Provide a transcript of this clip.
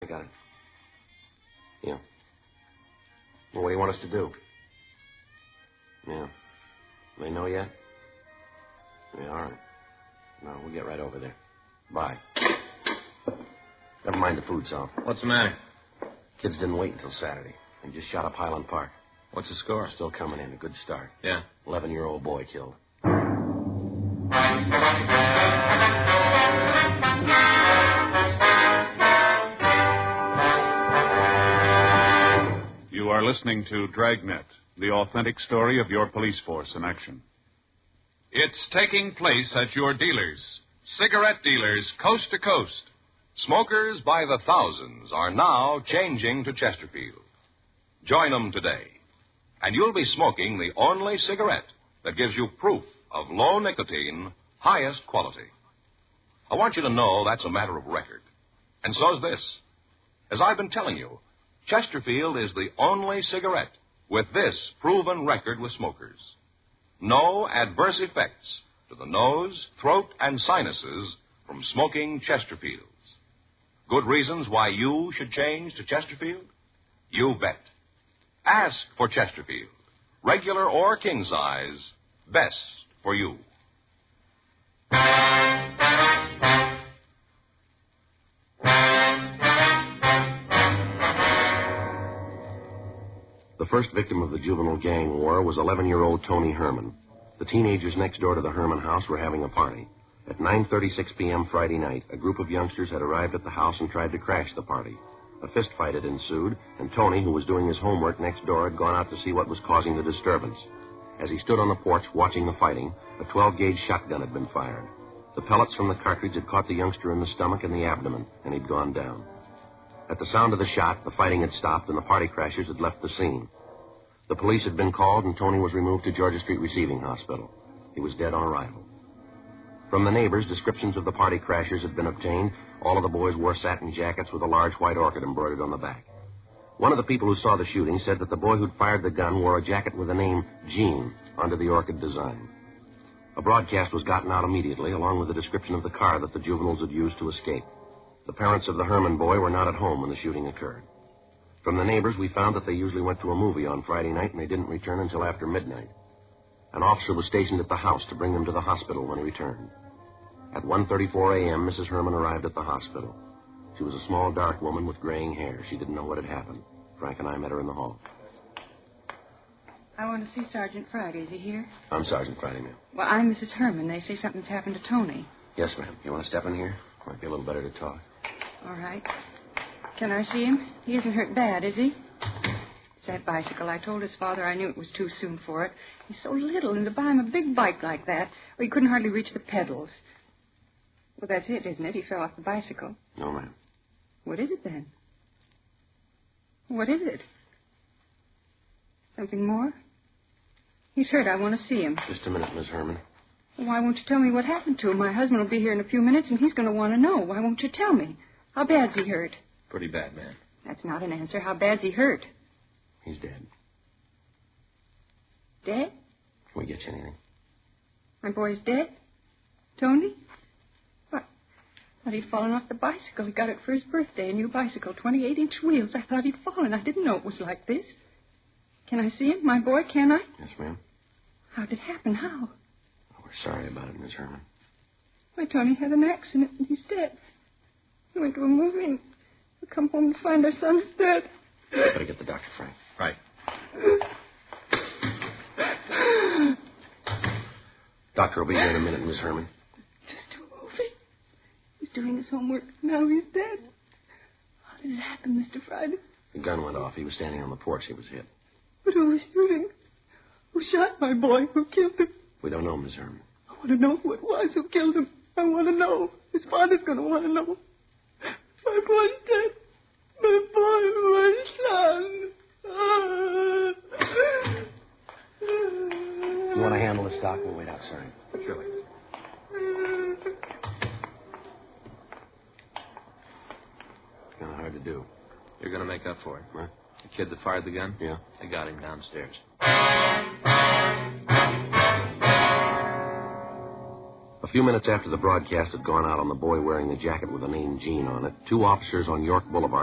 I got it. Yeah. Well, what do you want us to do? Yeah. They know yet? Yeah, all right. No, we'll get right over there. Bye. Never mind the food, Sal. What's the matter? Kids didn't wait until Saturday. They just shot up Highland Park. What's the score? Still coming in. A good start. Yeah. 11-year-old boy killed. You are listening to Dragnet, the authentic story of your police force in action. It's taking place at your dealers, cigarette dealers coast to coast. Smokers by the thousands are now changing to Chesterfield. Join them today, and you'll be smoking the only cigarette that gives you proof of low nicotine, highest quality. I want you to know that's a matter of record. And so's this. As I've been telling you, Chesterfield is the only cigarette with this proven record with smokers. No adverse effects to the nose, throat, and sinuses from smoking Chesterfields. Good reasons why you should change to Chesterfield? You bet. Ask for Chesterfield, regular or king size, best for you. The first victim of the juvenile gang war was 11-year-old Tony Herman. The teenagers next door to the Herman house were having a party. At 9:36 p.m. Friday night, a group of youngsters had arrived at the house and tried to crash the party. A fist fight had ensued, and Tony, who was doing his homework next door, had gone out to see what was causing the disturbance. As he stood on the porch watching the fighting, a 12-gauge shotgun had been fired. The pellets from the cartridge had caught the youngster in the stomach and the abdomen, and he'd gone down. At the sound of the shot, the fighting had stopped and the party crashers had left the scene. The police had been called, and Tony was removed to Georgia Street Receiving Hospital. He was dead on arrival. From the neighbors, descriptions of the party crashers had been obtained. All of the boys wore satin jackets with a large white orchid embroidered on the back. One of the people who saw the shooting said that the boy who'd fired the gun wore a jacket with the name Gene under the orchid design. A broadcast was gotten out immediately, along with a description of the car that the juveniles had used to escape. The parents of the Herman boy were not at home when the shooting occurred. From the neighbors, we found that they usually went to a movie on Friday night, and they didn't return until after midnight. An officer was stationed at the house to bring them to the hospital when he returned. At 1:34 a.m., Mrs. Herman arrived at the hospital. She was a small, dark woman with graying hair. She didn't know what had happened. Frank and I met her in the hall. I want to see Sergeant Friday. Is he here? I'm Sergeant Friday, ma'am. Well, I'm Mrs. Herman. They say something's happened to Tony. Yes, ma'am. You want to step in here? Might be a little better to talk. All right. Can I see him? He isn't hurt bad, is he? It's that bicycle. I told his father I knew it was too soon for it. He's so little, and to buy him a big bike like that, well, he couldn't hardly reach the pedals. Well, that's it, isn't it? He fell off the bicycle. No, ma'am. What is it, then? What is it? Something more? He's hurt. I want to see him. Just a minute, Miss Herman. Well, why won't you tell me what happened to him? My husband will be here in a few minutes, and he's going to want to know. Why won't you tell me? How bad's he hurt? Pretty bad, man. That's not an answer. How bad's he hurt? He's dead. Dead? Can we get you anything? My boy's dead? Tony? What? Thought he'd fallen off the bicycle. He got it for his birthday, a new bicycle, 28-inch wheels. I thought he'd fallen. I didn't know it was like this. Can I see him? My boy, can I? Yes, ma'am. How'd it happen? How? Oh, we're sorry about it, Miss Herman. My Tony had an accident, and he's dead. He went to a movie, and we come home to find our son's dead. Better get the doctor, Frank. Right. Doctor will be here in a minute, Miss Herman. Just to a movie. He's doing his homework. Now he's dead. How did it happen, Mr. Friday? The gun went off. He was standing on the porch. He was hit. But who was shooting? Who shot my boy? Who killed him? We don't know, Miss Herman. I want to know who it was who killed him. I want to know. His father's going to want to know. My boy's dead. My boy, my son. You want to handle this, Doc? We'll wait outside. Surely. It's kind of hard to do. You're going to make up for it. Huh? The kid that fired the gun? Yeah. I got him downstairs. A few minutes after the broadcast had gone out on the boy wearing the jacket with the name Gene on it, two officers on York Boulevard